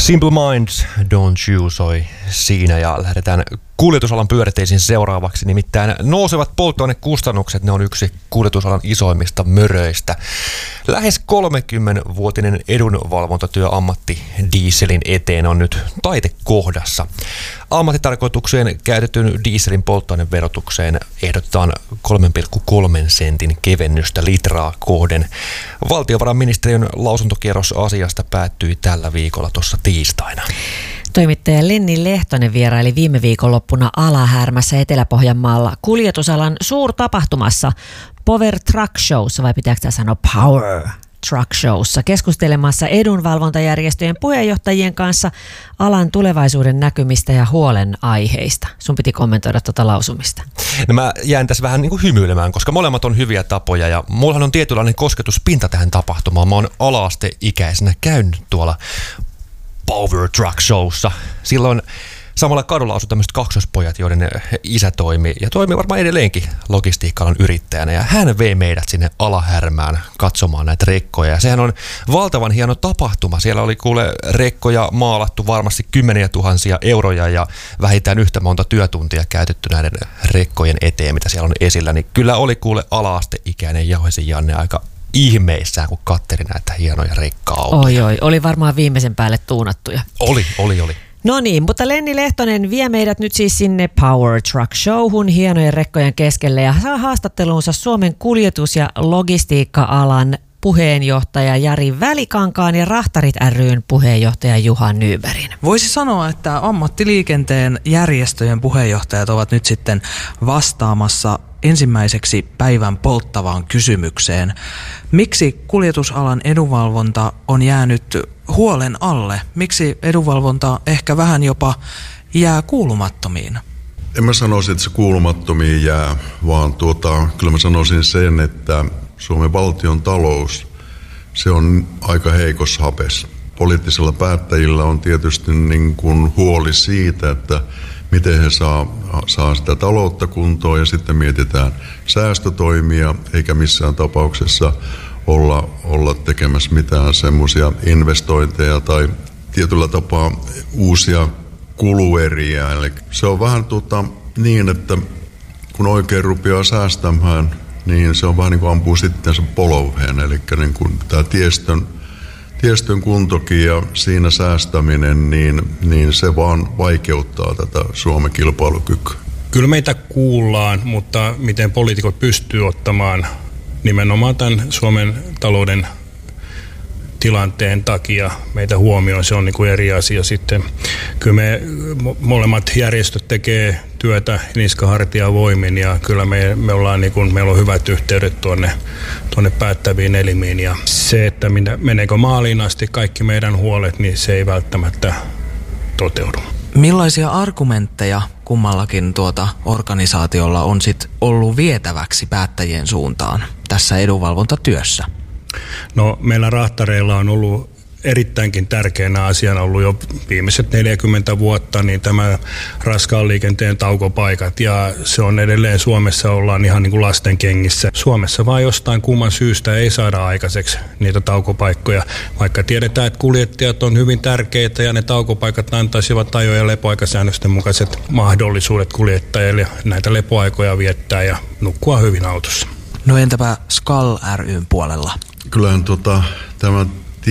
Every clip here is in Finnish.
Simple Minds, Don't You soi siinä ja lähdetään kuljetusalan pyöritteisiin seuraavaksi. Nimittäin nousevat polttoainekustannukset, ne on yksi kuljetusalan isoimmista möröistä. Lähes 30-vuotinen edunvalvontatyö ammattidieselin eteen on nyt taitekohdassa. Ammattitarkoitukseen käytetyn dieselin polttoaineverotukseen ehdotetaan 3,3 sentin kevennystä litraa kohden. Valtiovarainministeriön lausuntokierros asiasta päättyi tällä viikolla tuossa tiistaina. Toimittaja Lenni Lehtonen vieraili viime viikonloppuna Alahärmässä Etelä-Pohjanmaalla kuljetusalan suurtapahtumassa Power Truck Showssa, vai pitääkö tämä sanoa Power Truck Showssa, keskustelemassa edunvalvontajärjestöjen puheenjohtajien kanssa alan tulevaisuuden näkymistä ja huolenaiheista. Sun piti kommentoida tuota lausumista. No mä jään tässä vähän niin kuin hymyilemään, koska molemmat on hyviä tapoja ja mullahan on tietynlainen kosketuspinta tähän tapahtumaan. Mä oon ala-asteikäisenä käynyt tuolla Power Truck Showssa. Silloin samalla kadulla asui tämmöiset kaksospojat, joiden isä toimi ja toimii varmaan edelleenkin logistiikka-alan yrittäjänä. Ja hän vei meidät sinne Alahärmään katsomaan näitä rekkoja. Ja sehän on valtavan hieno tapahtuma. Siellä oli kuule rekkoja maalattu varmasti 10 000 euroja ja vähintään yhtä monta työtuntia käytetty näiden rekkojen eteen, mitä siellä on esillä. Niin kyllä oli kuule ala-asteikäinen Jauhesi Janne aika ihmeissään, kun katteli näitä hienoja rekka-autoja. Oi, oli varmaan viimeisen päälle tuunattuja. Oli. No niin, mutta Lenni Lehtonen vie meidät nyt siis sinne Power Truck Showhun hienojen rekkojen keskelle ja saa haastatteluunsa Suomen kuljetus- ja logistiikka-alan puheenjohtaja Jari Välikankaan ja Rahtarit ry:n puheenjohtaja Juha Nybergin. Voisi sanoa, että ammattiliikenteen järjestöjen puheenjohtajat ovat nyt sitten vastaamassa ensimmäiseksi päivän polttavaan kysymykseen. Miksi kuljetusalan edunvalvonta on jäänyt huolen alle? Miksi edunvalvonta ehkä vähän jopa jää kuulumattomiin? En mä sanoisi, että se kuulumattomiin jää, vaan kyllä mä sanoisin sen, että Suomen valtion talous, se on aika heikossa hapessa. Poliittisilla päättäjillä on tietysti niin kuin huoli siitä, että miten he saa sitä taloutta kuntoon ja sitten mietitään säästötoimia, eikä missään tapauksessa olla tekemässä mitään semmoisia investointeja tai tietyllä tapaa uusia kulueriä. Eli se on vähän niin, että kun oikein rupeaa säästämään, niin se on vähän niin kuin ampuu sitten sen poloveen, eli niin kuin tämä tiestön kuntokin ja siinä säästäminen, niin se vaan vaikeuttaa tätä Suomen kilpailukykyä. Kyllä meitä kuullaan, mutta miten poliitikot pystyy ottamaan nimenomaan tämän Suomen talouden tilanteen takia meitä huomioon, se on niin kuin eri asia sitten. Kyllä me molemmat järjestöt tekee työtä niskahartia voimin ja kyllä me ollaan niin kuin, meillä on hyvät yhteydet tuonne päättäviin elimiin ja se, että meneekö maaliin asti kaikki meidän huolet, niin se ei välttämättä toteudu. Millaisia argumentteja kummallakin organisaatiolla on sit ollut vietäväksi päättäjien suuntaan tässä edunvalvontatyössä? No meillä rahtareilla on ollut erittäinkin tärkeänä asiana ollut jo viimeiset 40 vuotta niin tämä raskaan liikenteen taukopaikat ja se on edelleen Suomessa ollaan ihan niin kuin lasten kengissä. Suomessa vaan jostain kumman syystä ei saada aikaiseksi niitä taukopaikkoja, vaikka tiedetään, että kuljettajat on hyvin tärkeitä ja ne taukopaikat antaisivat ajo- ja lepoaikasäännösten mukaiset mahdollisuudet kuljettajille näitä lepoaikoja viettää ja nukkua hyvin autossa. No entäpä SKAL ry:n puolella? Kyllähän tämä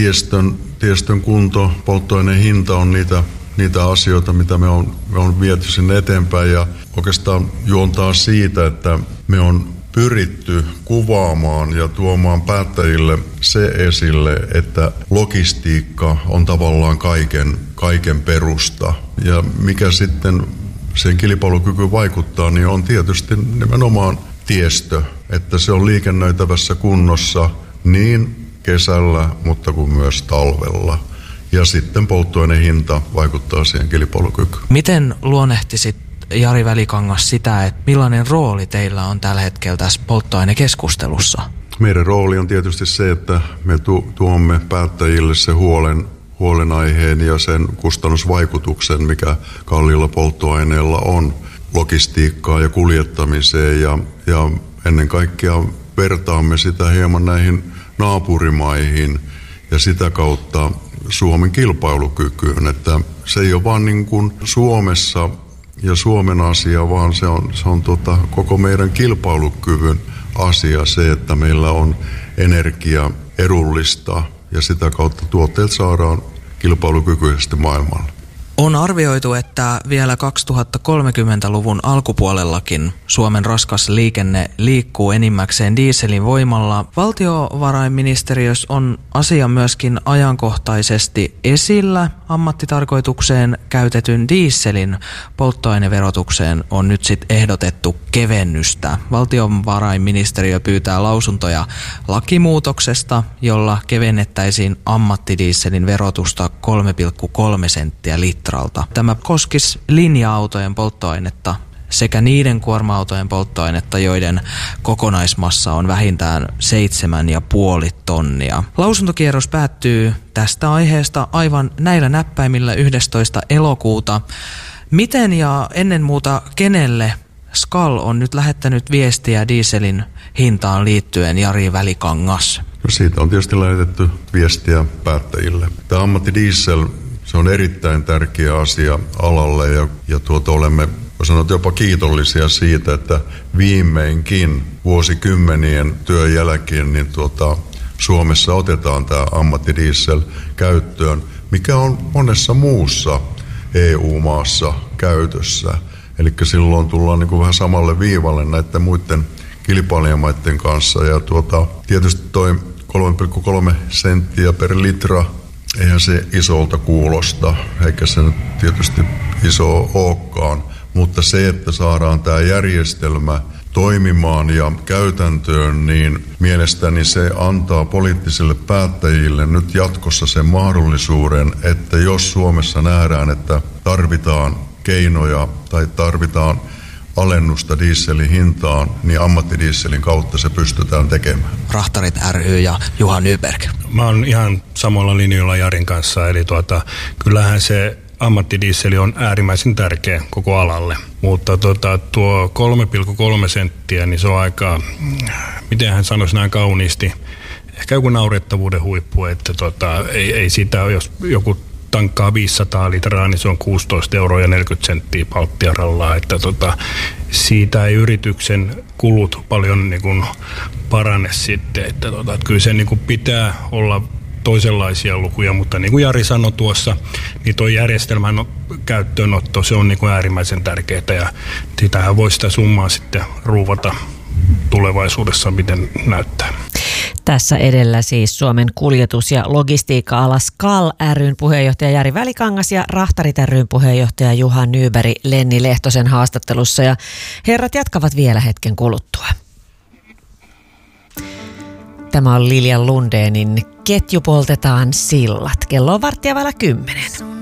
tiestön kunto, polttoaineen hinta on niitä asioita, mitä me on viety sinne eteenpäin ja oikeastaan juontaa siitä, että me on pyritty kuvaamaan ja tuomaan päättäjille se esille, että logistiikka on tavallaan kaiken perusta ja mikä sitten sen kilpailukyky vaikuttaa, niin on tietysti nimenomaan tiestö, että se on liikennöitävässä kunnossa niin kesällä, mutta kuin myös talvella. Ja sitten polttoainehinta vaikuttaa siihen kilpailukykyyn. Miten luonnehtisit, Jari Välikangas, sitä, että millainen rooli teillä on tällä hetkellä tässä polttoainekeskustelussa? Meidän rooli on tietysti se, että me tuomme päättäjille se huolenaiheen ja sen kustannusvaikutuksen, mikä kalliilla polttoaineella on logistiikkaan ja kuljettamiseen. Ja ennen kaikkea vertaamme sitä hieman näihin naapurimaihin ja sitä kautta Suomen kilpailukykyyn. Että se ei ole vaan niin kuin Suomessa ja Suomen asia, vaan se on koko meidän kilpailukyvyn asia se, että meillä on energia edullista ja sitä kautta tuotteet saadaan kilpailukykyisesti maailmalle. On arvioitu, että vielä 2030-luvun alkupuolellakin Suomen raskas liikenne liikkuu enimmäkseen dieselin voimalla. Valtiovarainministeriössä on asia myöskin ajankohtaisesti esillä. Ammattitarkoitukseen käytetyn dieselin polttoaineverotukseen on nyt sitten ehdotettu kevennystä. Valtiovarainministeriö pyytää lausuntoja lakimuutoksesta, jolla kevennettäisiin ammattidieselin verotusta 3,3 senttiä litralta. Tämä koskisi linja-autojen polttoainetta sekä niiden kuorma-autojen polttoainetta, joiden kokonaismassa on vähintään 7,5 tonnia. Lausuntokierros päättyy tästä aiheesta aivan näillä näppäimillä 11. elokuuta. Miten ja ennen muuta kenelle SKAL on nyt lähettänyt viestiä dieselin hintaan liittyen, Jari Välikangas? No siitä on tietysti lähetetty viestiä päättäjille. Tämä ammattidiesel, se on erittäin tärkeä asia alalle ja olemme sanotaan jopa kiitollisia siitä, että viimeinkin vuosikymmenien työn jälkeen niin Suomessa otetaan tämä ammattidiesel käyttöön, mikä on monessa muussa EU-maassa käytössä. Eli silloin tullaan niin kuin vähän samalle viivalle näiden muiden kilpailijamaiden kanssa. Ja tietysti toi 3,3 senttiä per litra, eihän se isolta kuulosta, eikä se nyt tietysti iso olekaan. Mutta se, että saadaan tämä järjestelmä toimimaan ja käytäntöön, niin mielestäni se antaa poliittisille päättäjille nyt jatkossa sen mahdollisuuden, että jos Suomessa nähdään, että tarvitaan keinoja tai tarvitaan alennusta dieselin hintaan, niin ammattidieselin kautta se pystytään tekemään. Rahtarit ry ja Juha Nyberg. Mä oon ihan samalla linjoilla Jarin kanssa, eli kyllähän se ammattidieseli on äärimmäisen tärkeä koko alalle, mutta tuo 3,3 senttiä, niin se on aika, miten hän sanoisi näin kauniisti, ehkä joku naurettavuuden huippu, että ei sitä, jos joku tankkaa 500 litraa, niin se on 16,40 € Baltiaralla, että siitä ei yrityksen kulut paljon niin kuin parane sitten, että kyllä se niin kuin pitää olla toisenlaisia lukuja, mutta niin kuin Jari sanoi tuossa, niin tuo järjestelmän käyttöönotto, se on niin kuin äärimmäisen tärkeää ja sitähän voi sitä summaa sitten ruuvata tulevaisuudessa, miten näyttää. Tässä edellä siis Suomen kuljetus- ja logistiikka-ala SKAL ry:n puheenjohtaja Jari Välikangas ja Rahtarit ry:n puheenjohtaja Juha Nyberg Lenni Lehtosen haastattelussa. Ja herrat jatkavat vielä hetken kuluttua. Tämä on Lilja Lundénin Ketju poltetaan sillat. Kello on 9:15.